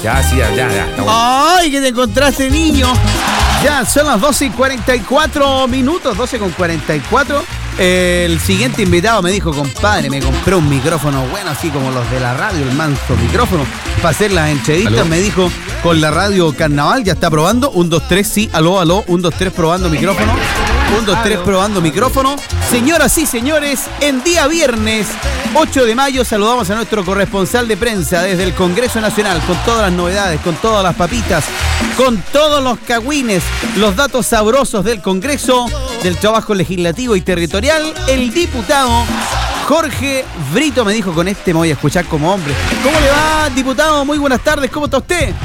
Ya, sí, ya. ¡Ay, que te encontraste, niño! Ya, son las 12:44 minutos, 12:44. El siguiente invitado me dijo, compadre, me compré un micrófono bueno, así como los de la radio, el manso micrófono, para hacer las entrevistas. ¿Aló? Me dijo, con la radio Carnaval, ya está probando. 1, 2, 3, sí, aló, 1, 2, 3, probando micrófono. 1, 2, 3, probando micrófono. Señoras y señores, en día viernes 8 de mayo saludamos a nuestro corresponsal de prensa desde el Congreso Nacional, con todas las novedades, con todas las papitas, con todos los cagüines, los datos sabrosos del Congreso, del trabajo legislativo y territorial, el diputado Jorge Brito. Me dijo, con este me voy a escuchar como hombre. ¿Cómo le va, diputado? Muy buenas tardes, ¿cómo está usted?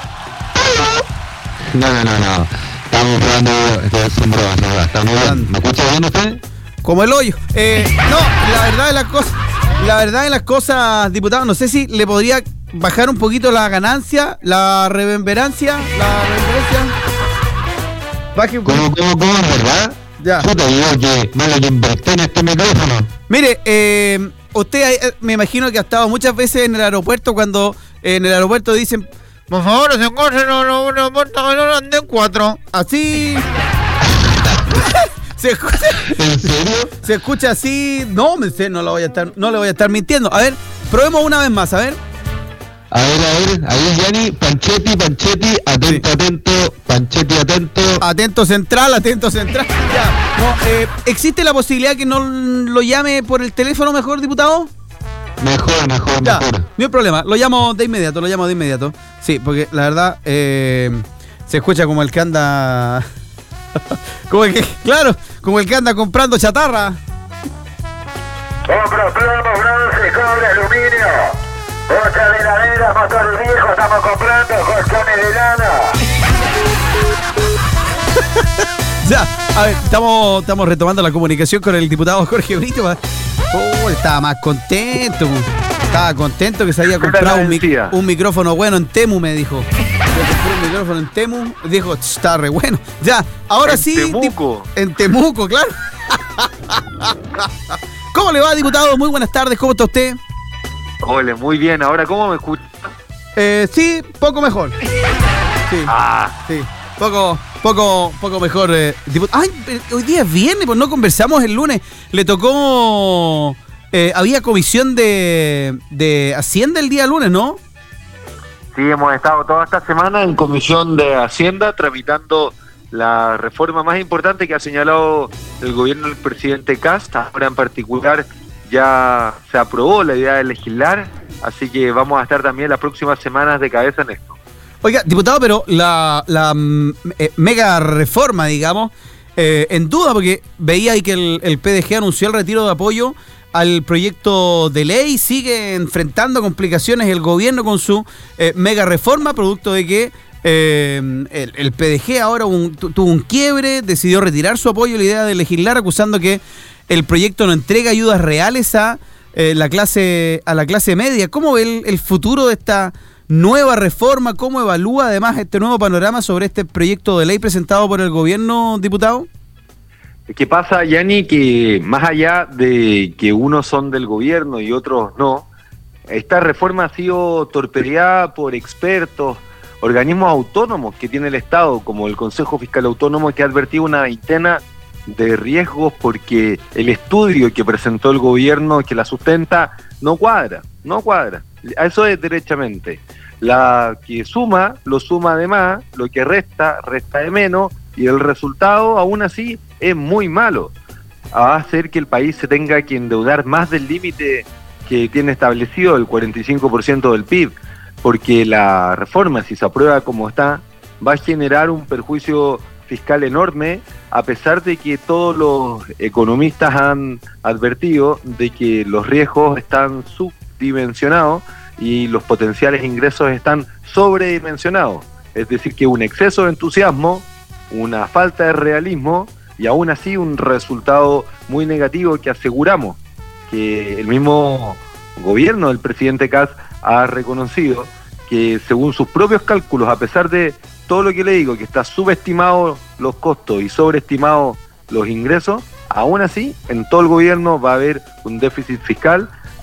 No. Estamos probando, son bromas, no, está muy bien. ¿Me escucha bien usted? Como el hoyo. No, la verdad de las cosas, diputado, no sé si le podría bajar un poquito la ganancia, la reverberancia. Baje un poquito. ¿Cómo es verdad? Ya. Yo te digo que no le invertí en este micrófono. Mire, usted me imagino que ha estado muchas veces en el aeropuerto cuando en el aeropuerto dicen, por favor, se encuentren en el aeropuerto que no anden 4. Así. ¿Se escucha? ¿En serio? Se escucha así. No le voy a estar mintiendo. A ver, probemos una vez más, a ver. A ver, ahí Yanni, Panchetti, atento, Panchetti, atento. Atento central. Ya. No, ¿existe la posibilidad que no lo llame por el teléfono mejor, diputado? Mejor. Ya, no hay problema, lo llamo de inmediato. Sí, porque la verdad se escucha como el que anda como el que anda comprando chatarra. Compro plomo, bronce, cobre, aluminio, 8 heladeras, motor viejo, estamos comprando colchones de lana. Ya, a ver, estamos retomando la comunicación con el diputado Jorge Brito. Estaba más contento. Estaba contento que se había comprado un micrófono bueno en Temu, me dijo. Yo compré un micrófono en Temu. Dijo, está re bueno. Ya, ahora en sí. Temuco. En Temuco, claro. ¿Cómo le va, diputado? Muy buenas tardes. ¿Cómo está usted? Hola, muy bien. Ahora, ¿cómo me escucha? Sí, poco mejor. Sí. Sí. Poco mejor. Ay, hoy día es viernes, pues no conversamos el lunes. Le tocó. Había comisión de Hacienda el día lunes, ¿no? Sí, hemos estado toda esta semana en comisión de Hacienda tramitando la reforma más importante que ha señalado el gobierno del presidente Kast. Ahora en particular ya se aprobó la idea de legislar, así que vamos a estar también las próximas semanas de cabeza en esto. Oiga, diputado, pero la mega reforma, digamos, en duda, porque veía ahí que el PDG anunció el retiro de apoyo al proyecto de ley, sigue enfrentando complicaciones el gobierno con su mega reforma, producto de que el PDG ahora tuvo un quiebre, decidió retirar su apoyo a la idea de legislar, acusando que el proyecto no entrega ayudas reales a la clase media. ¿Cómo ve el futuro de esta nueva reforma? ¿Cómo evalúa además este nuevo panorama sobre este proyecto de ley presentado por el gobierno, diputado? ¿Qué pasa, Yanni? Que más allá de que unos son del gobierno y otros no, esta reforma ha sido torpedeada por expertos, organismos autónomos que tiene el Estado, como el Consejo Fiscal Autónomo, que ha advertido una veintena de riesgos porque el estudio que presentó el gobierno que la sustenta no cuadra. Eso es derechamente. La que suma, lo suma de más, lo que resta de menos, y el resultado aún así es muy malo. Va a hacer que el país se tenga que endeudar más del límite que tiene establecido, el 45% del PIB, porque la reforma, si se aprueba como está, va a generar un perjuicio fiscal enorme, a pesar de que todos los economistas han advertido de que los riesgos están subdimensionados y los potenciales ingresos están sobredimensionados. Es decir, que un exceso de entusiasmo, una falta de realismo y aún así un resultado muy negativo que aseguramos que el mismo gobierno del presidente Kast ha reconocido que según sus propios cálculos, a pesar de todo lo que le digo, que está subestimado los costos y sobreestimado los ingresos, aún así en todo el gobierno va a haber un déficit fiscal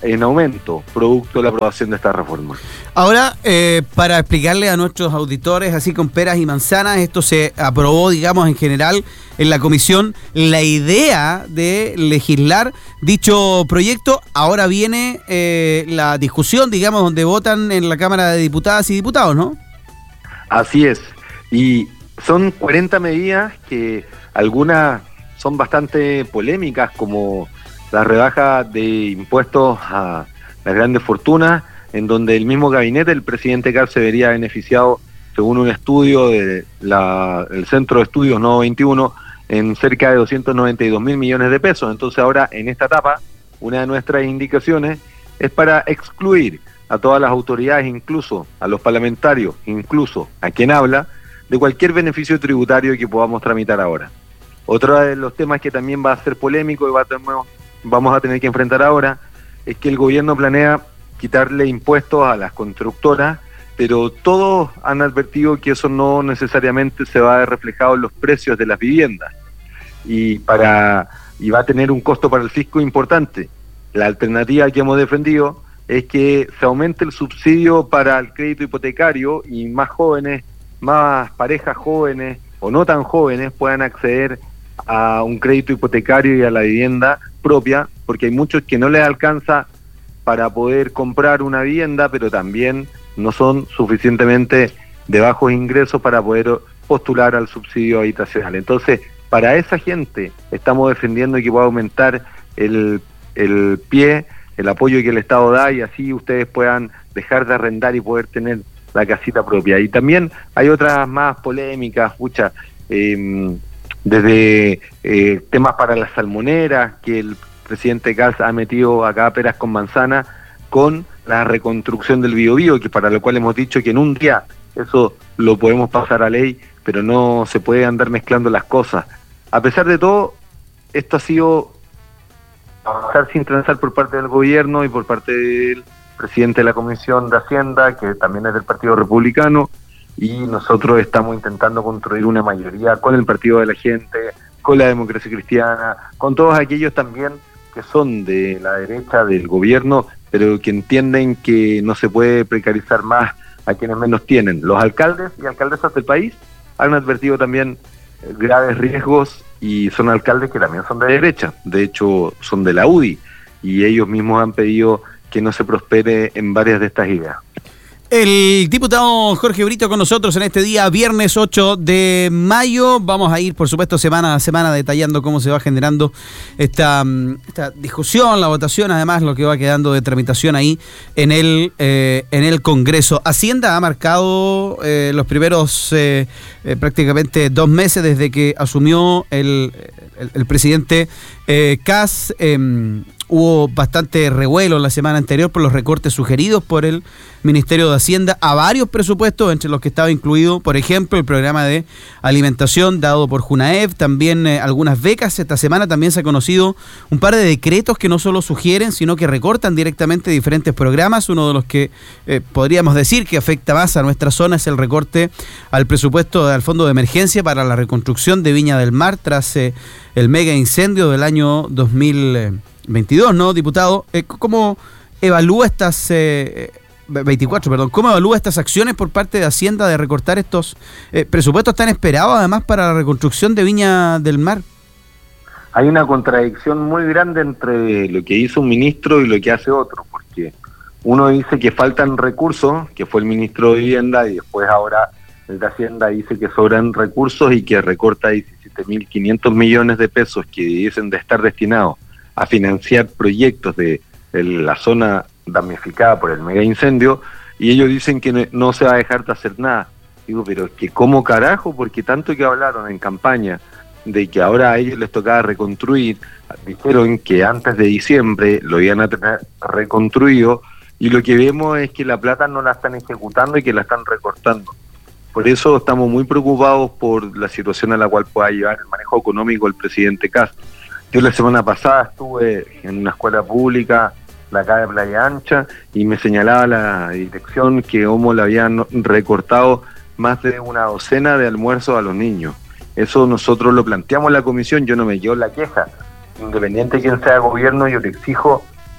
en aumento, producto de la aprobación de esta reforma. Ahora, para explicarle a nuestros auditores, así con peras y manzanas, esto se aprobó, digamos, en general en la comisión. La idea de legislar dicho proyecto, ahora viene la discusión, digamos, donde votan en la Cámara de Diputadas y Diputados, ¿no? Así es, y son 40 medidas que algunas son bastante polémicas, como la rebaja de impuestos a las grandes fortunas, en donde el mismo gabinete del presidente Kast se vería beneficiado, según un estudio del Centro de Estudios Nodo 21, en cerca de 292.000 millones de pesos. Entonces ahora, en esta etapa, una de nuestras indicaciones es para excluir a todas las autoridades, incluso a los parlamentarios, incluso a quien habla, de cualquier beneficio tributario que podamos tramitar ahora. Otro de los temas que también va a ser polémico y vamos a tener que enfrentar ahora es que el gobierno planea quitarle impuestos a las constructoras, pero todos han advertido que eso no necesariamente se va a ver reflejado en los precios de las viviendas y va a tener un costo para el fisco importante. La alternativa que hemos defendido es que se aumente el subsidio para el crédito hipotecario y más jóvenes, más parejas jóvenes o no tan jóvenes puedan acceder a un crédito hipotecario y a la vivienda propia, porque hay muchos que no les alcanza para poder comprar una vivienda, pero también no son suficientemente de bajos ingresos para poder postular al subsidio habitacional. Entonces, para esa gente estamos defendiendo que pueda aumentar el apoyo que el Estado da, y así ustedes puedan dejar de arrendar y poder tener la casita propia. Y también hay otras más polémicas, desde temas para las salmoneras, que el presidente Kast ha metido acá peras con manzana, con la reconstrucción del Biobío, que para lo cual hemos dicho que en un día eso lo podemos pasar a ley, pero no se puede andar mezclando las cosas. A pesar de todo, esto ha sido avanzar sin transar por parte del gobierno y por parte del presidente de la Comisión de Hacienda, que también es del Partido Republicano, y nosotros estamos intentando construir una mayoría con el Partido de la Gente, con la Democracia Cristiana, con todos aquellos también que son de la derecha del gobierno, pero que entienden que no se puede precarizar más a quienes menos tienen. Los alcaldes y alcaldesas del país han advertido también graves riesgos, y son alcaldes que también son de derecha, de hecho son de la UDI, y ellos mismos han pedido que no se prospere en varias de estas ideas. El diputado Jorge Brito con nosotros en este día, viernes 8 de mayo. Vamos a ir, por supuesto, semana a semana detallando cómo se va generando esta discusión, la votación, además lo que va quedando de tramitación ahí en el Congreso. Hacienda ha marcado los primeros prácticamente 2 meses desde que asumió el presidente Kast. Hubo bastante revuelo la semana anterior por los recortes sugeridos por el Ministerio de Hacienda a varios presupuestos, entre los que estaba incluido, por ejemplo, el programa de alimentación dado por Junaev, también algunas becas. Esta semana también se ha conocido un par de decretos que no solo sugieren, sino que recortan directamente diferentes programas. Uno de los que podríamos decir que afecta más a nuestra zona es el recorte al presupuesto del Fondo de Emergencia para la reconstrucción de Viña del Mar tras el mega incendio del año 2022, ¿no, diputado? ¿Cómo evalúa estas 24, perdón? ¿Cómo evalúa estas acciones por parte de Hacienda de recortar estos presupuestos tan esperados, además, para la reconstrucción de Viña del Mar? Hay una contradicción muy grande entre lo que hizo un ministro y lo que hace otro, porque uno dice que faltan recursos, que fue el ministro de Vivienda, y después ahora el de Hacienda dice que sobran recursos y que recorta 17.500 millones de pesos que dicen de estar destinados a financiar proyectos de la zona damnificada por el mega incendio, y ellos dicen que no se va a dejar de hacer nada. Digo, pero que ¿cómo carajo? Porque tanto que hablaron en campaña de que ahora a ellos les tocaba reconstruir, dijeron que antes de diciembre lo iban a tener reconstruido, y lo que vemos es que la plata no la están ejecutando y que la están recortando. Por eso estamos muy preocupados por la situación a la cual pueda llevar el manejo económico el presidente Kast. Yo la semana pasada estuve en una escuela pública, la acá de Playa Ancha, y me señalaba la dirección que cómo le habían recortado más de una docena de almuerzos a los niños. Eso nosotros lo planteamos en la comisión, yo no me quedo en la queja. Independiente de quién sea el gobierno, yo le exijo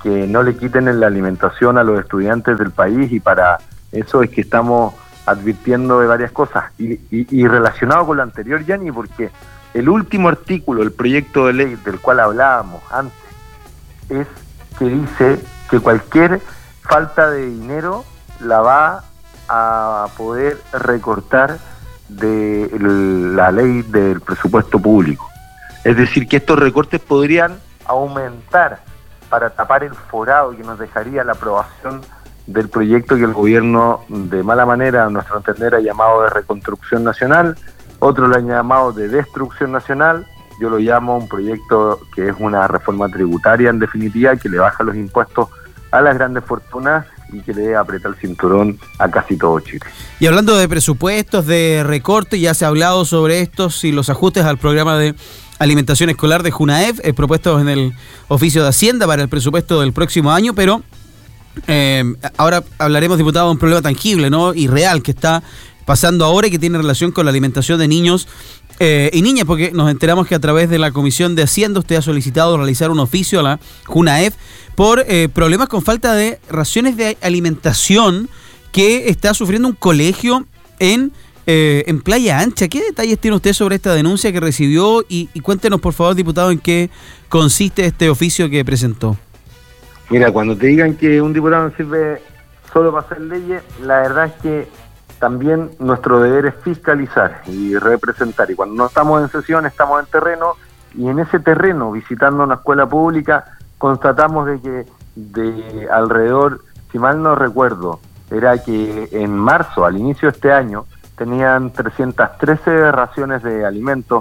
que no le quiten la alimentación a los estudiantes del país, y para eso es que estamos advirtiendo de varias cosas. Y relacionado con lo anterior, Yanni, porque el último artículo del proyecto de ley del cual hablábamos antes es que dice que cualquier falta de dinero la va a poder recortar de la ley del presupuesto público. Es decir, que estos recortes podrían aumentar para tapar el forado que nos dejaría la aprobación del proyecto que el gobierno, de mala manera, a nuestro entender, ha llamado de reconstrucción nacional, otros lo han llamado de destrucción nacional. Yo lo llamo un proyecto que es una reforma tributaria, en definitiva, que le baja los impuestos a las grandes fortunas y que le aprieta el cinturón a casi todo Chile. Y hablando de presupuestos, de recorte, ya se ha hablado sobre estos y los ajustes al programa de alimentación escolar de Junaef, propuestos en el oficio de Hacienda para el presupuesto del próximo año, pero ahora hablaremos, diputado, de un problema tangible, ¿no?, y real que está pasando ahora y que tiene relación con la alimentación de niños y niñas, porque nos enteramos que a través de la Comisión de Hacienda usted ha solicitado realizar un oficio a la Junaef por problemas con falta de raciones de alimentación que está sufriendo un colegio en Playa Ancha. ¿Qué detalles tiene usted sobre esta denuncia que recibió? Y cuéntenos, por favor, diputado, en qué consiste este oficio que presentó. Mira, cuando te digan que un diputado no sirve solo para hacer leyes, la verdad es que también nuestro deber es fiscalizar y representar. Y cuando no estamos en sesión, estamos en terreno, y en ese terreno, visitando una escuela pública, constatamos de que de alrededor, si mal no recuerdo, era que en marzo, al inicio de este año, tenían 313 raciones de alimentos,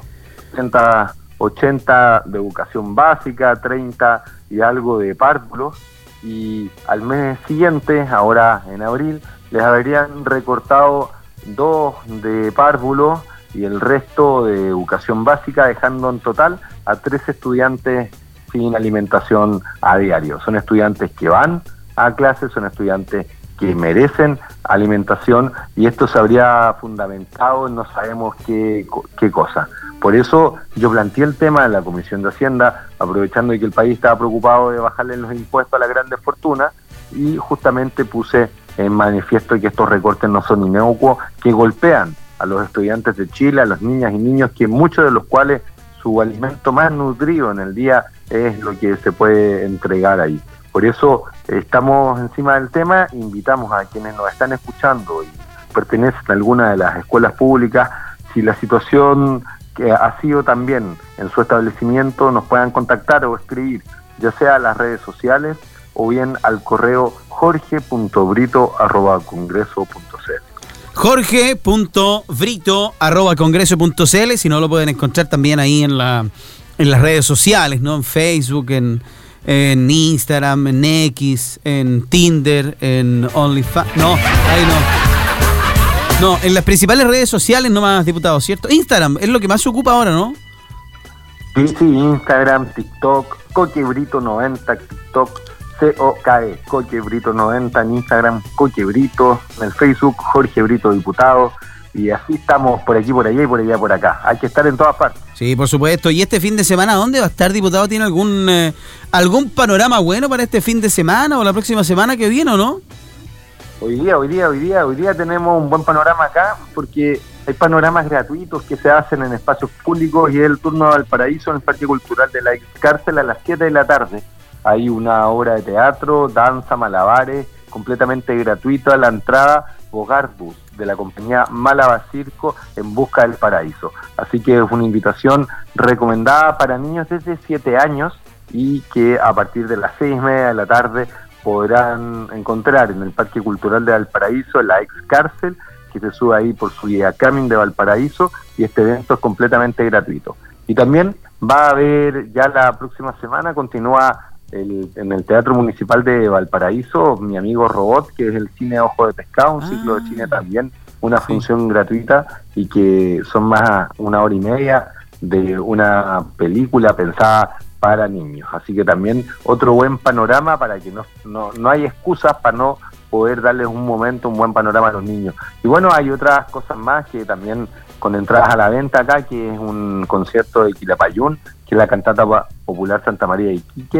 380 de educación básica, 30 y algo de párvulos, y al mes siguiente, ahora en abril, les habrían recortado 2 de párvulos y el resto de educación básica, dejando en total a 3 estudiantes sin alimentación a diario. Son estudiantes que van a clases, son estudiantes que merecen alimentación, y esto se habría fundamentado en no sabemos qué cosa. Por eso yo planteé el tema en la Comisión de Hacienda, aprovechando de que el país estaba preocupado de bajarle los impuestos a las grandes fortunas, y justamente puse en manifiesto que estos recortes no son inocuos, que golpean a los estudiantes de Chile, a las niñas y niños, que muchos de los cuales su alimento más nutrido en el día es lo que se puede entregar ahí. Por eso estamos encima del tema, invitamos a quienes nos están escuchando y pertenecen a alguna de las escuelas públicas, si la situación que ha sido también en su establecimiento, nos puedan contactar o escribir, ya sea a las redes sociales o bien al correo jorge.brito@congreso.cl. jorge.brito@congreso.cl. Si no, lo pueden encontrar también ahí en las redes sociales, ¿no? En Facebook, en Instagram, en X, en Tinder, en OnlyFans. No, ahí no. No, en las principales redes sociales nomás, diputado, ¿cierto? Instagram es lo que más se ocupa ahora, ¿no? Sí, Instagram, TikTok, Coquebrito90, TikTok, COKE, Coquebrito90 en Instagram, Coquebrito, en el Facebook, Jorge Brito Diputado, y así estamos por aquí, por allá y por allá, por acá. Hay que estar en todas partes. Sí, por supuesto. ¿Y este fin de semana dónde va a estar, diputado? ¿Tiene algún panorama bueno para este fin de semana o la próxima semana que viene, o no? Hoy día tenemos un buen panorama acá, porque hay panoramas gratuitos que se hacen en espacios públicos, y es el turno de Valparaíso en el Parque Cultural de la Excárcel a las 7 de la tarde. Hay una obra de teatro, danza, malabares, completamente gratuita la entrada, Bogarbus, de la compañía Málaga Circo, en busca del paraíso. Así que es una invitación recomendada para niños desde 7 años, y que a partir de las 6:30 de la tarde podrán encontrar en el Parque Cultural de Valparaíso, en la Excárcel, que se sube ahí por su guía Camin de Valparaíso, y este evento es completamente gratuito. Y también va a haber, ya la próxima semana, continúa en el Teatro Municipal de Valparaíso, mi amigo Robot, que es el cine Ojo de Pescado, un ciclo de cine también, una función gratuita, y que son más 1 hora y media de una película pensada para niños. Así que también otro buen panorama para que no hay excusas para no poder darles un buen panorama a los niños. Y bueno, hay otras cosas más que también con entradas a la venta acá, que es un concierto de Quilapayún, que es la cantata popular Santa María de Iquique,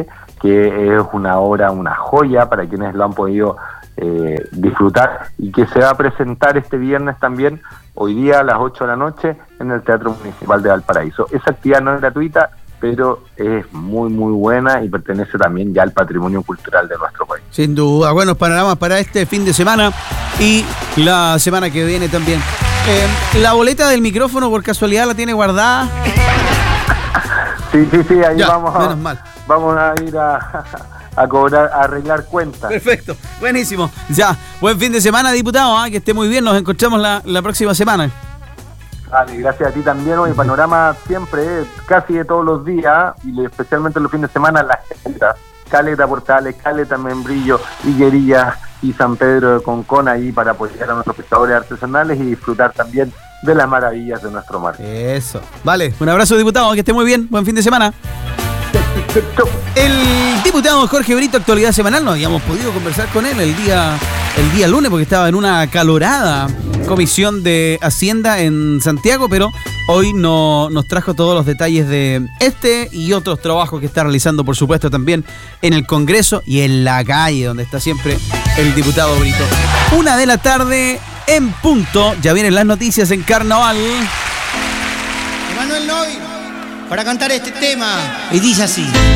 que es una obra, una joya para quienes lo han podido disfrutar, y que se va a presentar este viernes también, hoy día a las 8 de la noche, en el Teatro Municipal de Valparaíso. Esa actividad no es gratuita, pero es muy muy buena y pertenece también ya al patrimonio cultural de nuestro país. Sin duda, buenos panoramas para este fin de semana y la semana que viene también. ¿La boleta del micrófono por casualidad la tiene guardada? Sí, ahí ya, vamos a ir a cobrar, a arreglar cuentas. Perfecto, buenísimo. Ya, buen fin de semana, diputado, que esté muy bien, nos encontramos la próxima semana. Vale, gracias a ti también. Hoy panorama siempre, casi de todos los días, y especialmente los fines de semana, las Caleta Portales, Caleta Membrillo, Higuerillas y San Pedro de Concón, ahí para apoyar a nuestros pescadores artesanales y disfrutar también de las maravillas de nuestro mar. Eso. Vale, un abrazo, diputado, que esté muy bien, buen fin de semana. El diputado Jorge Brito, Actualidad Semanal, no habíamos podido conversar con él el día lunes porque estaba en una acalorada comisión de Hacienda en Santiago, pero hoy nos trajo todos los detalles de este y otros trabajos que está realizando, por supuesto, también en el Congreso y en la calle, donde está siempre el diputado Brito. 1 de la tarde en punto, ya vienen las noticias en Carnaval. Emanuel Noy, para cantar este tema, y dice así.